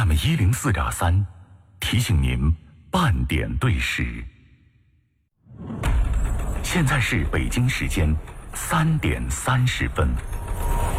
FM 104.3，提醒您半点对时。现在是北京时间3点30分。